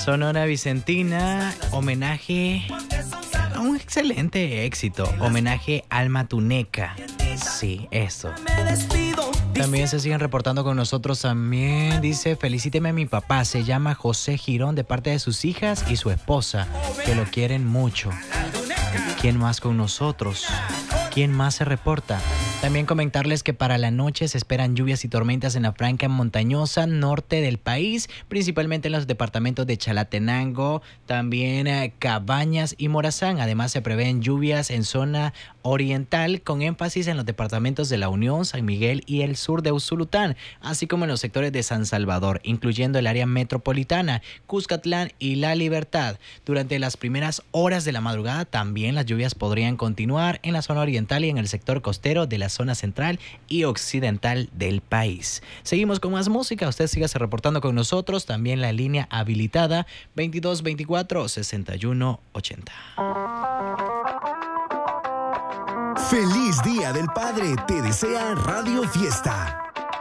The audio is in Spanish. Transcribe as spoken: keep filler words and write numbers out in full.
Sonora Vicentina, homenaje a un excelente éxito, homenaje Alma Tuneca. Sí, eso. También se siguen reportando con nosotros también. Dice, felicíteme a mi papá, se llama José Girón, de parte de sus hijas y su esposa, que lo quieren mucho. ¿Quién más con nosotros? ¿Quién más se reporta? También comentarles que para la noche se esperan lluvias y tormentas en la franja montañosa norte del país, principalmente en los departamentos de Chalatenango, también eh, Cabañas y Morazán. Además se prevén lluvias en zona oriental con énfasis en los departamentos de La Unión, San Miguel y el sur de Usulután, así como en los sectores de San Salvador, incluyendo el área metropolitana, Cuscatlán y La Libertad. Durante las primeras horas de la madrugada también las lluvias podrían continuar en la zona oriental y en el sector costero de la zona central y occidental del país. Seguimos con más música. Usted sígase reportando con nosotros. También la línea habilitada veintidós veinticuatro sesenta y uno ochenta. Feliz Día del Padre. Te desea Radio Fiesta.